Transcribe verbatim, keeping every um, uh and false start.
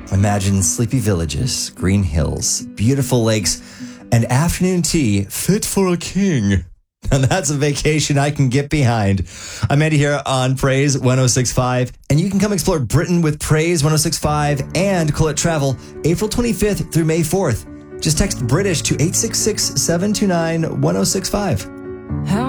Imagine sleepy villages, green hills, beautiful lakes, and afternoon tea fit for a king. Now that's a vacation I can get behind. I'm Andy here on Praise one oh six point five, and you can come explore Britain with Praise one oh six point five and Collette Travel April twenty-fifth through May fourth. Just text British to eight six six, seven two nine, one oh six five.